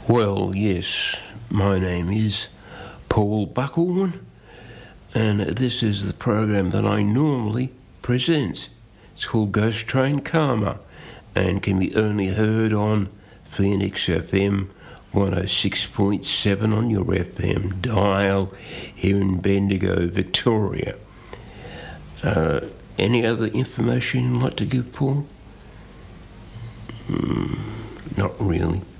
Well, yes, my name is Paul Buckleman, and this is the program that I normally present. It's called Ghost Train Karma and can be only heard on Phoenix FM 106.7 on your FM dial here in Bendigo, Victoria. Any other information you'd like to give, Paul? Not really.